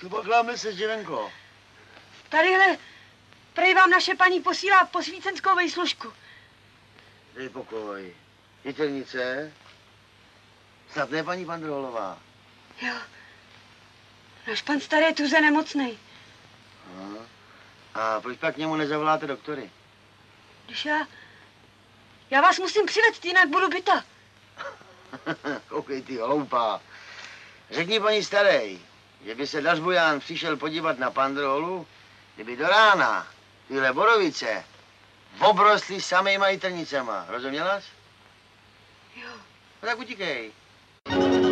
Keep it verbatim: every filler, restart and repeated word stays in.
Tu pokláme se, Živenko. Tadyhle, prej vám naše paní posílá posvícenskou vejslužku. Dej pokoj. Jitelnice? Snad ne paní Pandrolová. Jo. Náš pan starý je tuze nemocnej. Aha. A proč pak k němu nezavoláte doktory? Když já... Já vás musím přivést, jinak budu byta. Koukej ty hloupá. Řekni paní starej, že by se Dařbuján přišel podívat na Pandrolu, kdyby do rána tyhle borovice obrostly samejma jitrnicema. Rozuměla jsi? Jo. No tak utíkej.